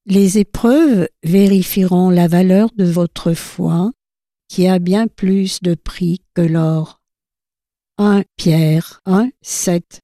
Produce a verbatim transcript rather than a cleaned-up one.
Les épreuves vérifieront la valeur de votre foi, qui a bien plus de prix que l'or. un Pierre un, sept